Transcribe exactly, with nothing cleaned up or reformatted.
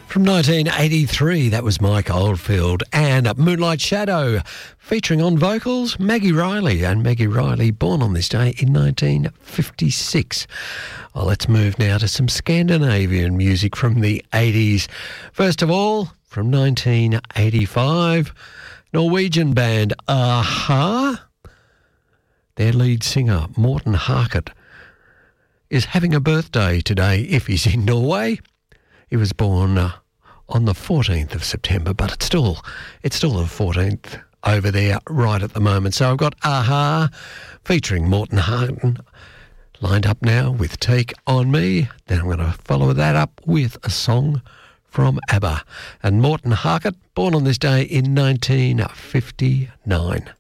From nineteen eighty-three, that was Mike Oldfield and Moonlight Shadow, featuring on vocals Maggie Riley. And Maggie Riley, born on this day in nineteen fifty-six. Well, let's move now to some Scandinavian music from the eighties. First of all, from nineteen eighty-five, Norwegian band a-ha. Their lead singer, Morten Harket, is having a birthday today if he's in Norway. He was born uh, on the fourteenth of September, but it's still it's still the fourteenth over there right at the moment. So I've got a-ha featuring Morten Harket lined up now with Take On Me. Then I'm going to follow that up with a song from ABBA. And Morten Harket, born on this day in nineteen fifty-nine.